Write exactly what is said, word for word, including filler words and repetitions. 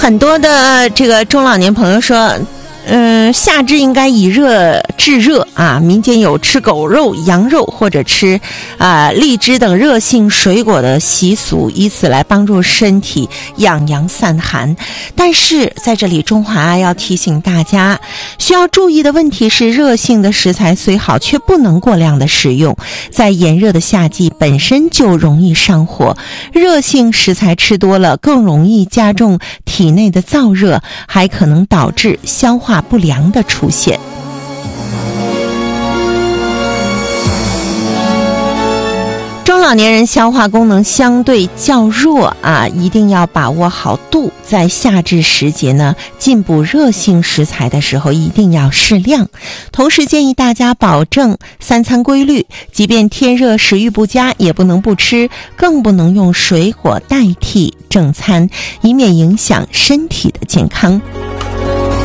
很多的这个中老年朋友说，嗯，夏至应该以热制热啊。民间有吃狗肉、羊肉或者吃啊荔枝等热性水果的习俗，以此来帮助身体养阳散寒。但是在这里，中华要提醒大家，需要注意的问题是，热性的食材虽好，却不能过量的食用。在炎热的夏季，本身就容易上火，热性食材吃多了，更容易加重体内的燥热，还可能导致消化不良的出现。中老年人消化功能相对较弱啊，一定要把握好度。在夏至时节呢，进补热性食材的时候一定要适量。同时建议大家保证三餐规律，即便天热食欲不佳，也不能不吃，更不能用水果代替正餐，以免影响身体的健康。